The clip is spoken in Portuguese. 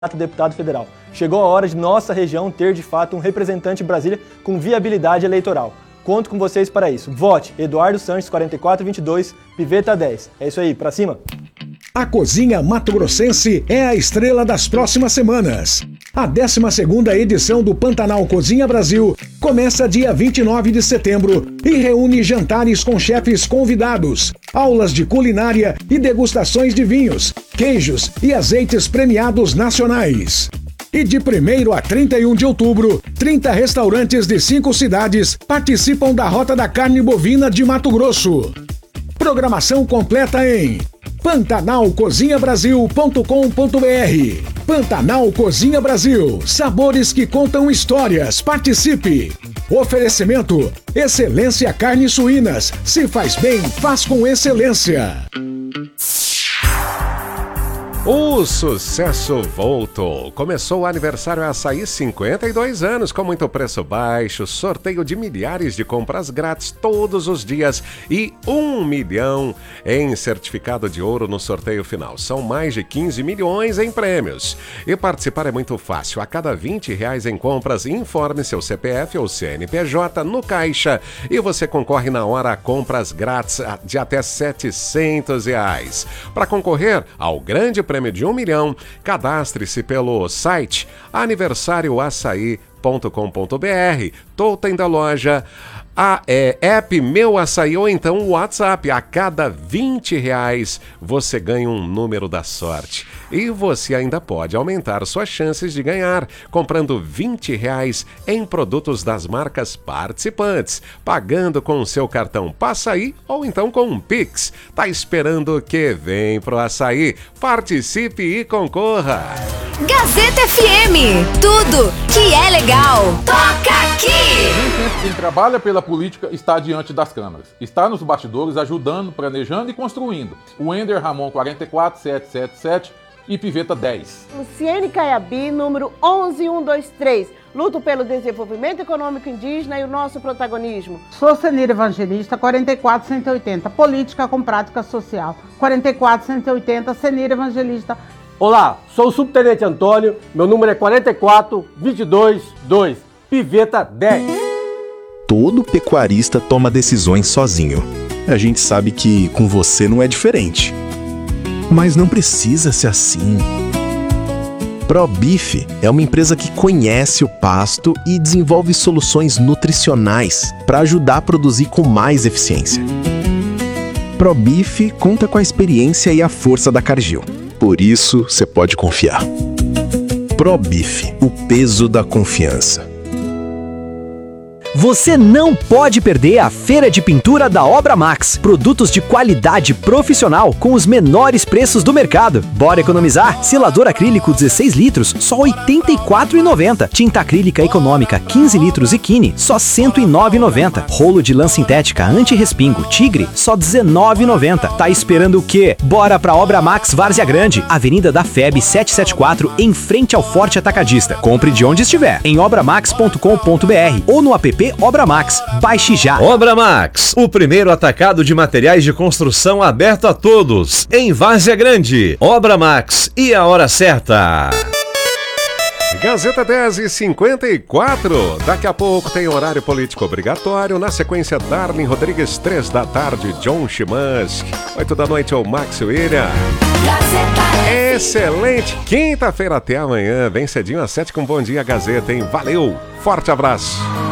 deputado federal. Chegou a hora de nossa região ter, de fato, um representante em Brasília com viabilidade eleitoral. Conto com vocês para isso. Vote Eduardo Sanches 4422, Piveta 10. É isso aí, pra cima! A Cozinha Mato-Grossense é a estrela das próximas semanas. A 12ª edição do Pantanal Cozinha Brasil começa dia 29 de setembro e reúne jantares com chefes convidados, aulas de culinária e degustações de vinhos, queijos e azeites premiados nacionais. E de 1º a 31 de outubro, 30 restaurantes de 5 cidades participam da Rota da Carne Bovina de Mato Grosso. Programação completa em pantanalcozinhabrasil.com.br. Pantanal Cozinha Brasil, sabores que contam histórias. Participe! Oferecimento: Excelência Carnes Suínas. Se faz bem, faz com excelência. O sucesso voltou. Começou o aniversário Açaí 52 anos, com muito preço baixo, sorteio de milhares de compras grátis todos os dias e 1 milhão em certificado de ouro no sorteio final. São mais de 15 milhões em prêmios. E participar é muito fácil. A cada R$20 em compras, informe seu CPF ou CNPJ no caixa e você concorre na hora a compras grátis de até R$700. Para concorrer ao grande prêmio de 1 milhão, cadastre-se pelo site aniversarioaçaí.com.br, totem da loja, app Meu Açaí ou então o WhatsApp. A cada R$20 você ganha um número da sorte. E você ainda pode aumentar suas chances de ganhar comprando R$20 em produtos das marcas participantes, pagando com o seu cartão Passaí ou então com um Pix. Tá esperando o que? Vem pro Açaí, participe e concorra! Gazeta FM, tudo que é legal, toca aqui! Quem trabalha pela política está diante das câmeras, está nos bastidores ajudando, planejando e construindo. O Ender Ramon 44777 e Piveta 10. Luciene Caiabi, número 11123. Luto pelo desenvolvimento econômico indígena e o nosso protagonismo. Sou Senira Evangelista, 44180. Política com prática social. 44180, Senira Evangelista. Olá, sou o Subtenente Antônio, meu número é 44222, Piveta 10. Todo pecuarista toma decisões sozinho. A gente sabe que com você não é diferente. Mas não precisa ser assim. ProBeef é uma empresa que conhece o pasto e desenvolve soluções nutricionais para ajudar a produzir com mais eficiência. ProBeef conta com a experiência e a força da Cargill. Por isso, você pode confiar. ProBeef, o peso da confiança. Você não pode perder a Feira de Pintura da Obra Max. Produtos de qualidade profissional com os menores preços do mercado. Bora economizar? Selador acrílico 16 litros, só R$ 84,90. Tinta acrílica econômica 15 litros e Kine, só R$ 109,90. Rolo de lã sintética anti-respingo Tigre, só R$ 19,90. Tá esperando o quê? Bora pra Obra Max Várzea Grande, Avenida da FEB 774, em frente ao Forte Atacadista. Compre de onde estiver, em obramax.com.br ou no app Obra Max. Baixe já. Obra Max, o primeiro atacado de materiais de construção aberto a todos, em Várzea Grande. Obra Max e a hora certa. Gazeta 10h54. Daqui a pouco tem horário político obrigatório. Na sequência, Darlene Rodrigues, 3 da tarde, John Chimansky. 8 da noite, o Max William. Excelente quinta-feira, até amanhã. Bem cedinho às 7 com Bom Dia Gazeta, hein? Valeu, forte abraço.